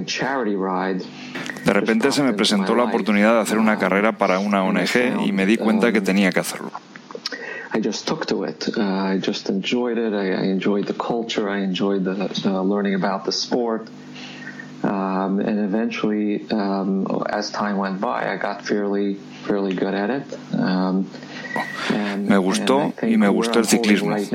De repente se me presentó la oportunidad de hacer una carrera para una ONG y me di cuenta que tenía que hacerlo. I just took to it. I just enjoyed it. I enjoyed the culture. I enjoyed the learning about the sport. And eventually, as time went by, I got fairly good at it. Me gustó y me gustó el ciclismo. Y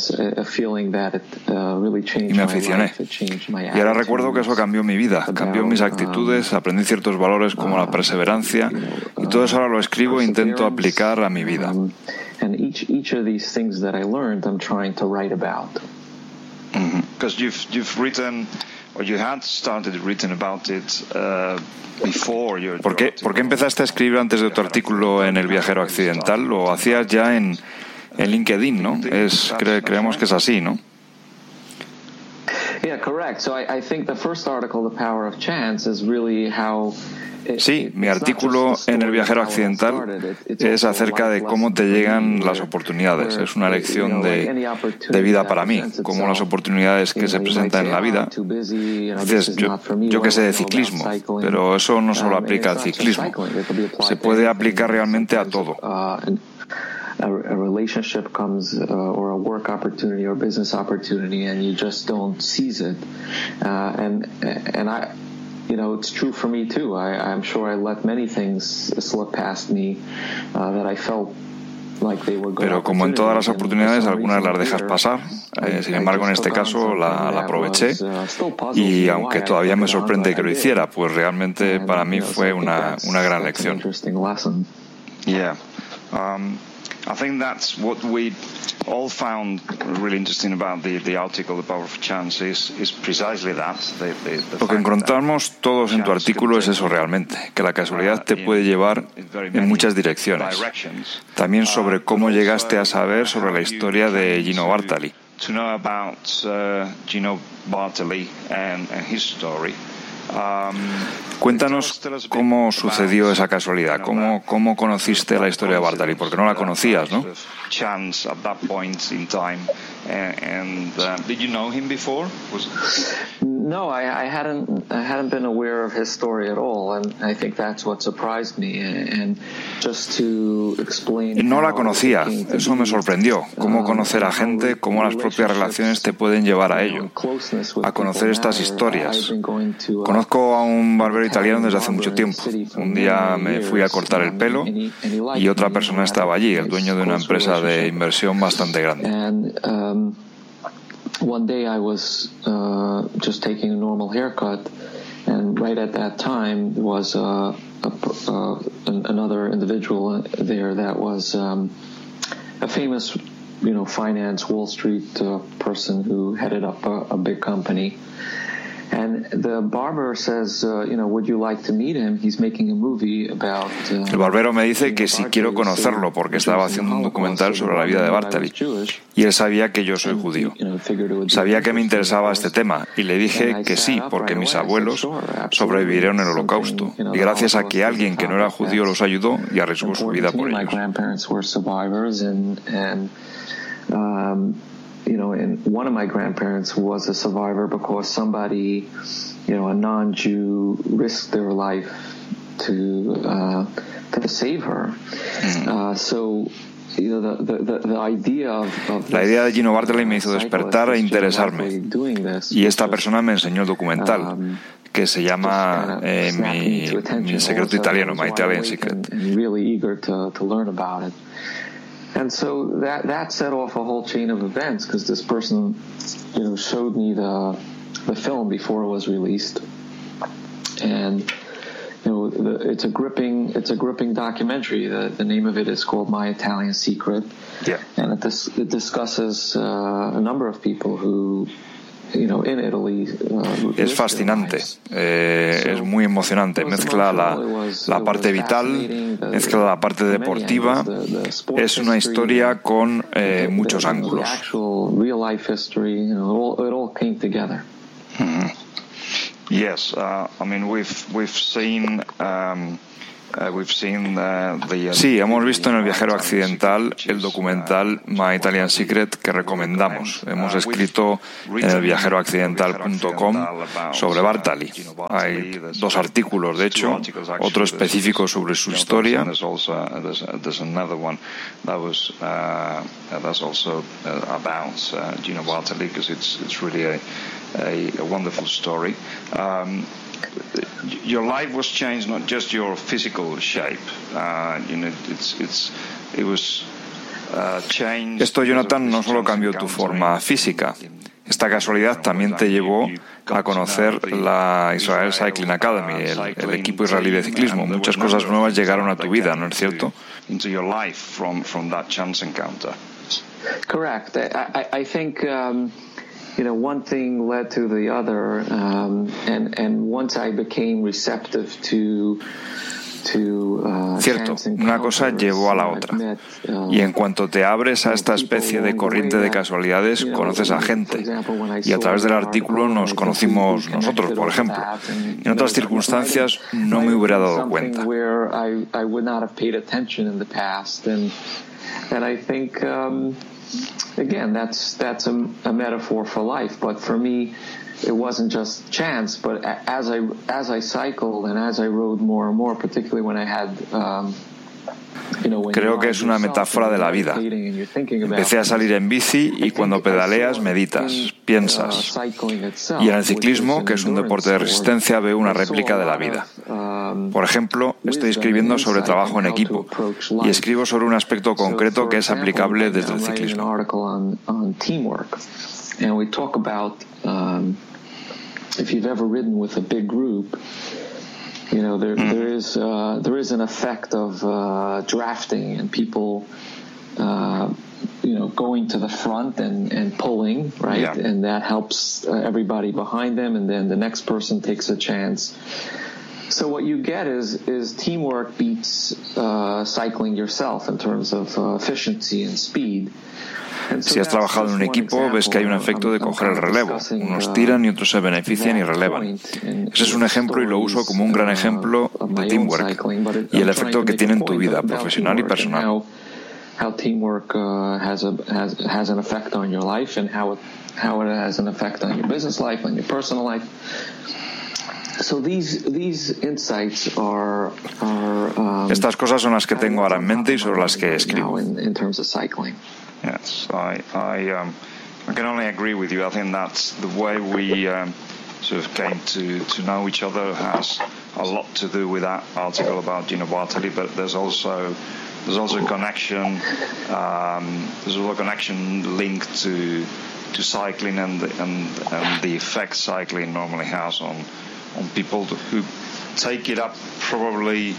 me aficioné. Y ahora recuerdo que eso cambió mi vida, cambió mis actitudes, aprendí ciertos valores como la perseverancia y todo eso ahora lo escribo e intento aplicar a mi vida. And each of these things that I learned, I'm trying to write about. Because you've written, or you had started written about it before your. ¿Por qué empezaste a escribir antes de tu artículo en El Viajero Accidental? Lo hacías ya en LinkedIn, ¿no? Creemos que es así, ¿no? Yeah, correct. So I think the first article, The Power of Chance, is really how. Sí, mi artículo en El Viajero Accidental es acerca de cómo te llegan las oportunidades. Es una lección de vida para mí, cómo las oportunidades que se presentan en la vida. Dices, yo que sé de ciclismo, pero eso no solo aplica al ciclismo. Se puede aplicar realmente a todo. A relationship comes or a work opportunity or business opportunity and you just don't seize it. And I, it's true for me too. I'm sure I let many things slip past me that I felt like they were good. Pero como en todas las oportunidades, algunas las dejas pasar. Sin embargo, en este caso la aproveché y aunque todavía me sorprende que lo hiciera, pues realmente para mí fue una gran lección. Yeah. I think that's what we all found really interesting about the article, The Power of Chance, is precisely that. Lo que encontramos todos en tu artículo es eso realmente, que la casualidad te puede llevar en muchas direcciones. También sobre cómo llegaste a saber sobre la historia de Gino Bartali. To know about Gino Bartali and his story. Cuéntanos cómo sucedió esa casualidad, cómo conociste la historia de Bartali, porque no la conocías, ¿no? Chance at that point in time, and did you know him before? No, I hadn't been aware of his story at all, and I think that's what surprised me. And just to explain. No la conocía, eso me sorprendió. Cómo conocer a gente, cómo las propias relaciones te pueden llevar a ello, a conocer estas historias. Conozco a un barbero italiano desde hace mucho tiempo. Un día me fui a cortar el pelo y otra persona estaba allí, el dueño de una empresa de inversión bastante grande. One day I was just taking a normal haircut, and right at that time there was another individual there that was a famous, finance Wall Street person who headed up a big company. And the barber says, would you like to meet him? He's making a movie about. El barbero me dice que si quiero conocerlo porque estaba haciendo un documental sobre la vida de Bartali. Y él sabía que yo soy judío. Sabía que me interesaba este tema y le dije que sí, porque mis abuelos sobrevivieron el Holocausto. Y gracias a que alguien que no era judío los ayudó y arriesgó su vida por ellos. And one of my grandparents was a survivor because somebody, a non-Jew, risked their life to save her. So, the idea of la idea de Gino Bartali me hizo despertar e interesarme. Y esta persona me enseñó el documental que se llama Mi secreto italiano, My Italian Secret. Really eager to learn about it. And so that set off a whole chain of events because this person, showed me the film before it was released, and it's a gripping documentary. The name of it is called My Italian Secret, and it discusses a number of people who. Es fascinante, es muy emocionante, mezcla la parte vital, mezcla la parte deportiva, es una historia con muchos ángulos. Yes, I mean we've seen Sí, hemos visto en El viajero accidental el documental My Italian Secret que recomendamos. Hemos escrito en elviajeroaccidental.com sobre Bartali. Hay 2 artículos, de hecho, otro específico sobre su historia. Your life was changed, not just your physical shape. It was changed. Esto, Jonathan, no solo cambió tu forma física. Esta casualidad también te llevó a conocer la Israel Cycling Academy, el equipo israelí de ciclismo. Muchas cosas nuevas llegaron a tu vida, ¿no es cierto? Into your life from that chance encounter. Correct. I think. One thing led to the other, and once I became receptive to Cierto, una cosa llevó a la otra. Y en cuanto te abres a esta especie de corriente de casualidades, conoces a gente. Y a través del artículo nos conocimos nosotros, por ejemplo. En otras circunstancias no me hubiera dado cuenta. Again, that's a metaphor for life, but for me, it wasn't just chance. But as I cycled and as I rode more and more, particularly when I had, Creo que es una metáfora de la vida. Empecé a salir en bici y cuando pedaleas meditas, piensas. Y en el ciclismo, que es un deporte de resistencia, veo una réplica de la vida. Por ejemplo, estoy escribiendo sobre trabajo en equipo y escribo sobre un aspecto concreto que es aplicable desde el ciclismo. There is an effect of drafting and people, going to the front and pulling, right? Yeah. And that helps everybody behind them, and then the next person takes a chance. So what you get is teamwork beats cycling yourself in terms of efficiency and speed. Si has trabajado en un equipo, ves que hay un efecto de coger el relevo. Unos tiran y otros se benefician y relevan. Ese es un ejemplo y lo uso como un gran ejemplo de teamwork y el efecto que tiene en tu vida profesional y personal. How teamwork has an effect on your life and how it has an effect on your business life, on your personal life. So these insights are Estas cosas son las que tengo ahora en mente y sobre las que escribo. In terms of cycling. Yes, I can only agree with you. I think that's the way we sort of came to know each other has a lot to do with that article about Gino Bartali, but there's also a connection. There's also a connection linked to cycling and the effect cycling normally has on people who take it up probably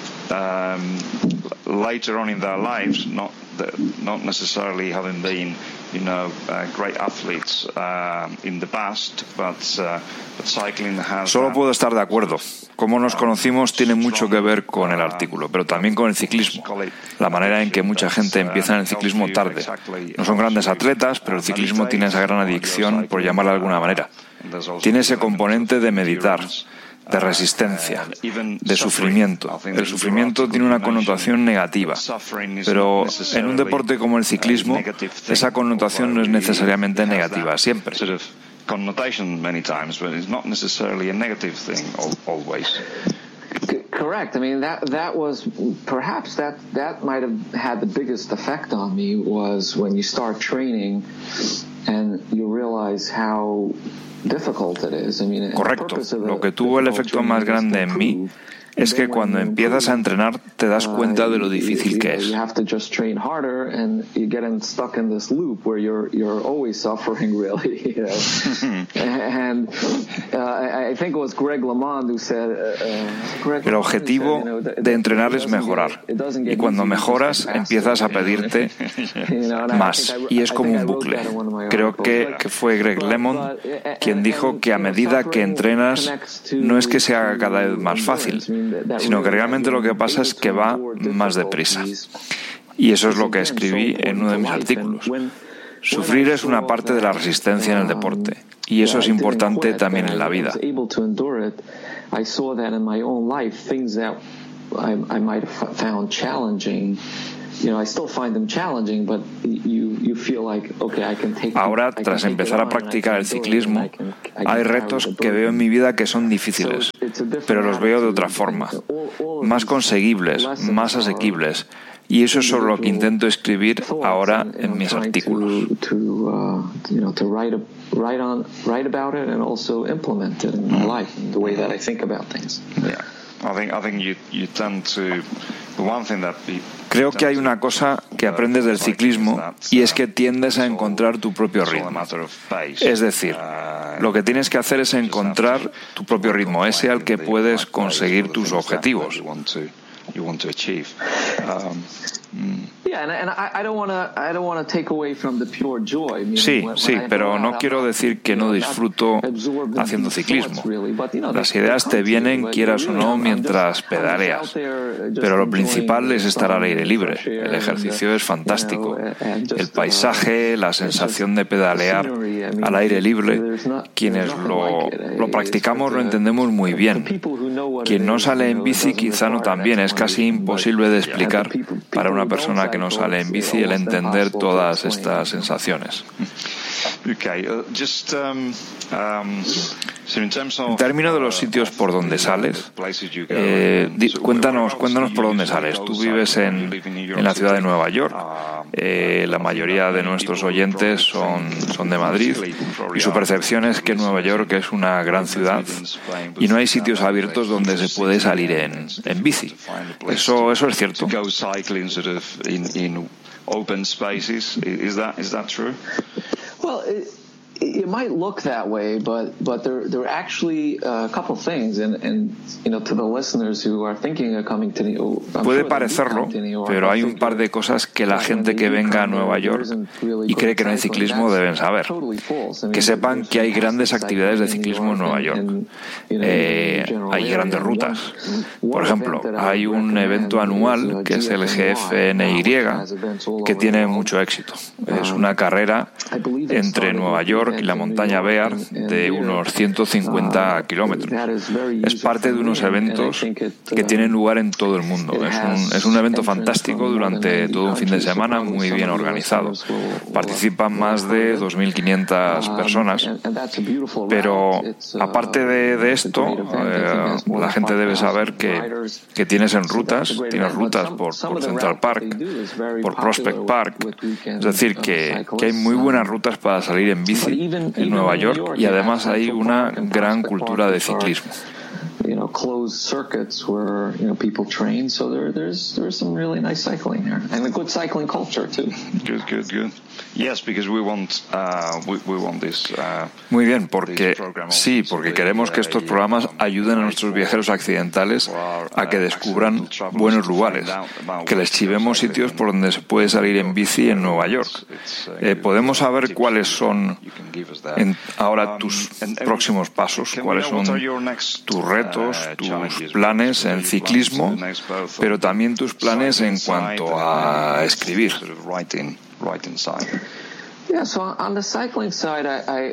later on in their lives, not necessarily having been, great athletes in the past, but cycling has. Solo puedo estar de acuerdo. Cómo nos conocimos tiene mucho que ver con el artículo, pero también con el ciclismo. La manera en que mucha gente empieza en el ciclismo tarde. No son grandes atletas, pero el ciclismo tiene esa gran adicción, por llamarla de alguna manera. Tiene ese componente de meditar, de resistencia, de sufrimiento. El sufrimiento tiene una connotación negativa, pero en un deporte como el ciclismo, esa connotación no es necesariamente negativa siempre. Correct. I mean, that was perhaps that might have had the biggest effect on me was when you start training and you realize how difficult it is. I mean, correcto. Lo que tuvo el efecto más grande en mí es que cuando empiezas a entrenar te das cuenta de lo difícil que es. You have to just train harder and you get stuck in this loop where you're always suffering, really. And I think it was Greg LeMond who said el objetivo de entrenar es mejorar y cuando mejoras empiezas a pedirte más y es como un bucle. Creo que fue Greg LeMond quien dijo que a medida que entrenas no es que se haga cada vez más fácil, sino que realmente lo que pasa es que va más deprisa. Y eso es lo que escribí en uno de mis artículos. Sufrir es una parte de la resistencia en el deporte, y eso es importante también en la vida. I might have found challenging. I still find them challenging, but you feel like, okay, I can take. Ahora, tras empezar a practicar el ciclismo, hay retos que veo en mi vida que son difíciles, pero los veo de otra forma, más conseguibles, más asequibles. Y eso es sobre lo que intento escribir ahora en mis artículos. Write about it and also implement it in my life, the way that I think about things. Yeah, I think you tend to. The one thing that Creo que hay una cosa que aprendes del ciclismo y es que tiendes a encontrar tu propio ritmo. Es decir, lo que tienes que hacer es encontrar tu propio ritmo, ese al que puedes conseguir tus objetivos. Sí, pero no quiero decir que no disfruto haciendo ciclismo. Las ideas te vienen, quieras o no, mientras pedaleas. Pero lo principal es estar al aire libre. El ejercicio es fantástico. El paisaje, la sensación de pedalear al aire libre, quienes lo practicamos lo entendemos muy bien. Quien no sale en bici quizá no tan bien. Es casi imposible de explicar para una persona que no sale en bici el entender todas estas sensaciones. En términos de los sitios por donde sales, cuéntanos por dónde sales. Tú vives en la ciudad de Nueva York. La mayoría de nuestros oyentes son de Madrid y su percepción es que Nueva York es una gran ciudad y no hay sitios abiertos donde se puede salir en bici. Eso es cierto. Open spaces, is that true? Well, it might look that way, but there are actually a couple of things, and to the listeners who are thinking of coming to New York. Puede parecerlo, pero hay un par de cosas que la gente que venga a Nueva York y cree que no hay ciclismo deben saber. Que sepan que hay grandes actividades de ciclismo en Nueva York. Hay grandes rutas. Por ejemplo, hay un evento anual que es el GFNY que tiene mucho éxito. Es una carrera entre Nueva York y la montaña Bear de unos 150 kilómetros. Es parte de unos eventos que tienen lugar en todo el mundo. Es un evento fantástico durante todo un fin de semana, muy bien organizado. Participan más de 2.500 personas, pero aparte de esto, la gente debe saber que tienes rutas por Central Park, por Prospect Park, es decir, que hay muy buenas rutas para salir en bici en Nueva York y además hay una gran cultura de ciclismo. Closed circuits where people train, so there's some really nice cycling there, and a good cycling culture too. Good. Yes, because we want this. Muy bien, porque queremos que estos programas ayuden a nuestros viajeros accidentales a que descubran buenos lugares, que les chivemos sitios por donde se puede salir en bici en Nueva York. ¿Podemos saber cuáles son ahora tus próximos pasos? ¿Cuáles son tus retos, tus planes en ciclismo, pero también tus planes en cuanto a escribir? Yeah, so on the cycling side,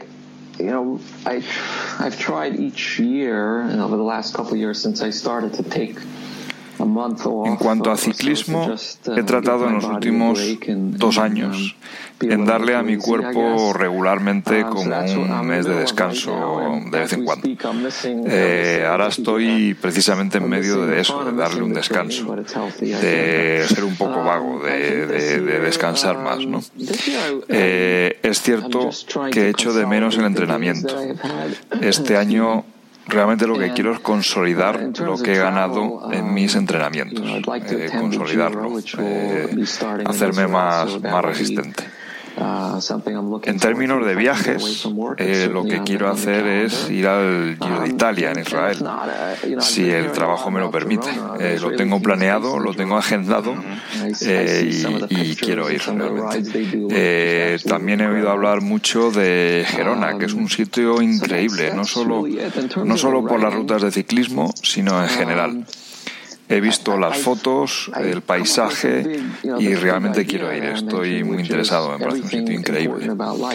I've tried each year, over the last couple of years since I started to take a month off. En cuanto a ciclismo, he tratado en los últimos 2 años en darle a mi cuerpo regularmente como un mes de descanso de vez en cuando. Ahora estoy precisamente en medio de eso, de darle un descanso, de ser un poco vago, de descansar más, ¿no? Es cierto que echo de menos el entrenamiento. Este año realmente lo que quiero es consolidar lo que he ganado en mis entrenamientos, consolidarlo, hacerme más resistente. En términos de viajes, lo que quiero hacer es ir al Giro de Italia en Israel, si el trabajo me lo permite. Lo tengo planeado, lo tengo agendado y quiero ir realmente. También he oído hablar mucho de Gerona, que es un sitio increíble, no solo por las rutas de ciclismo, sino en general. he visto las fotos, el paisaje y realmente quiero ir. Estoy muy interesado, me parece un sitio increíble.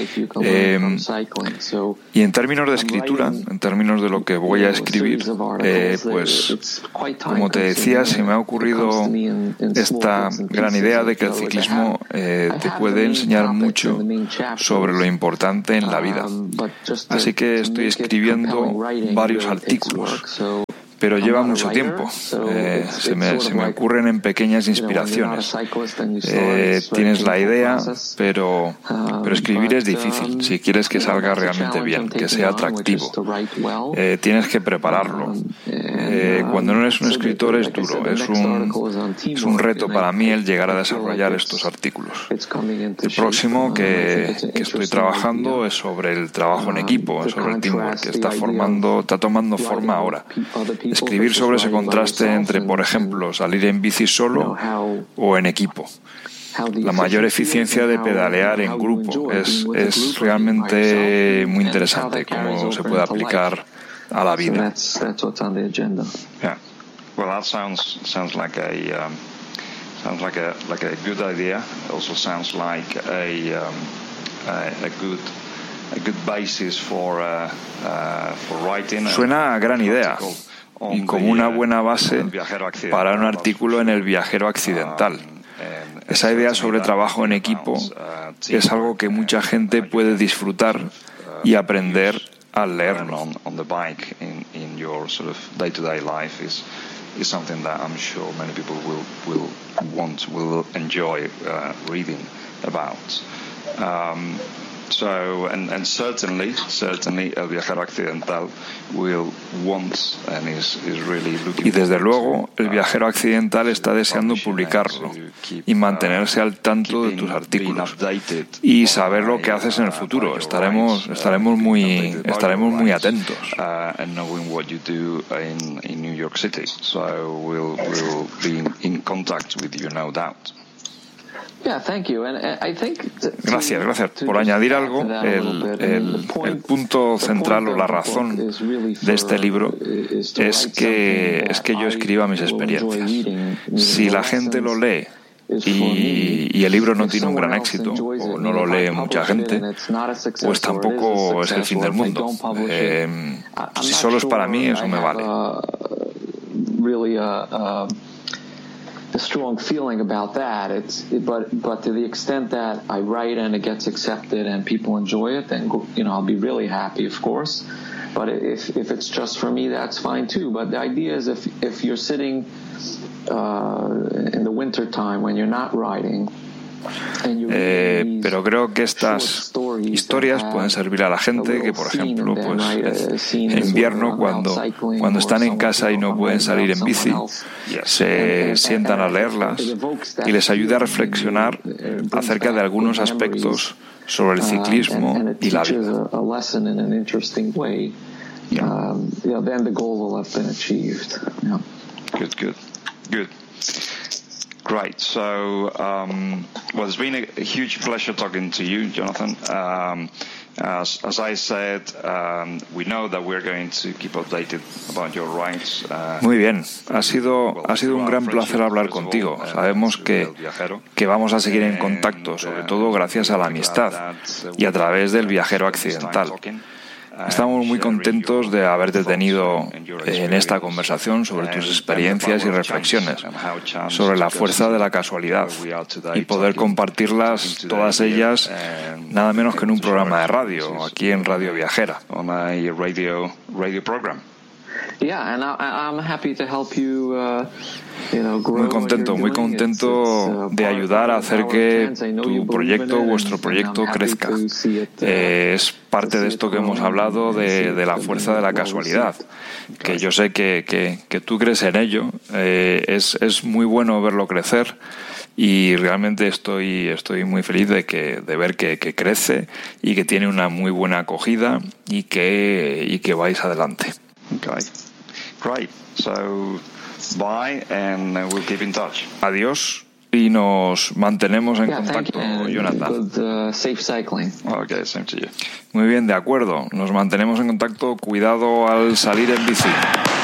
Y en términos de escritura, en términos de lo que voy a escribir, pues como te decía, se me ha ocurrido esta gran idea de que el ciclismo te puede enseñar mucho sobre lo importante en la vida. Así que estoy escribiendo varios artículos, pero lleva mucho tiempo. Se me ocurren en pequeñas inspiraciones. Tienes la idea, pero escribir es difícil. Si quieres que salga realmente bien, que sea atractivo, tienes que prepararlo. Cuando no eres un escritor es duro. Es un reto para mí el llegar a desarrollar estos artículos. El próximo que estoy trabajando es sobre el trabajo en equipo, sobre el teamwork, que está tomando forma ahora. Escribir sobre ese contraste entre, por ejemplo, salir en bici solo o en equipo. La mayor eficiencia de pedalear en grupo es realmente muy interesante cómo se puede aplicar a la vida. Yeah. Well, that sounds like a good idea. Also sounds like a good basis for writing. Suena a gran idea y como una buena base para un artículo en El Viajero Accidental. Esa idea sobre trabajo en equipo es algo que mucha gente puede disfrutar y aprender al leerlo. On the bike in your sort of day-to-day life is something that I'm sure many people will enjoy reading about. So, and certainly, El Viajero Accidental will want and is really looking. Y desde luego, El Viajero Accidental está deseando publicarlo y mantenerse al tanto de tus artículos y saber lo que haces en el futuro. Estaremos muy atentos. And knowing what you do in New York City, so we'll be in contact with you, no doubt. Gracias. Por añadir algo, el punto central o la razón de este libro es que yo escriba mis experiencias. Si la gente lo lee y el libro no tiene un gran éxito o no lo lee mucha gente, pues tampoco es el fin del mundo. Si solo es para mí, eso me vale. A strong feeling about that. But to the extent that I write and it gets accepted and people enjoy it, then I'll be really happy, of course. But if it's just for me, that's fine too. But the idea is if you're sitting in the winter time when you're not writing. Pero creo que estas historias pueden servir a la gente que, por ejemplo, pues en invierno, cuando están en casa y no pueden salir en bici, se sientan a leerlas y les ayuda a reflexionar acerca de algunos aspectos sobre el ciclismo y la vida. Then the goal will have been achieved. Good. Great. So, well, it's been a huge pleasure talking to you, Jonathan. As I said, we know that we're going to keep updated about your rights. Muy bien. Ha sido un gran placer hablar contigo. Sabemos que vamos a seguir en contacto, sobre todo gracias a la amistad y a través del Viajero Accidental. Estamos muy contentos de haberte tenido en esta conversación sobre tus experiencias y reflexiones sobre la fuerza de la casualidad y poder compartirlas todas ellas nada menos que en un programa de radio, aquí en Radio Viajera. Muy contento de ayudar a hacer que vuestro proyecto crezca. Es parte de esto que hemos hablado de la fuerza de la casualidad, que yo sé que tú crees en ello. Es muy bueno verlo crecer y realmente estoy muy feliz de ver que crece y que tiene una muy buena acogida y que vais adelante. Okay. Great. So, bye and we'll keep in touch. Adiós y nos mantenemos en contacto, Jonathan. Good, safe cycling. Okay, same to you. Muy bien, de acuerdo. Nos mantenemos en contacto. Cuidado al salir en bici.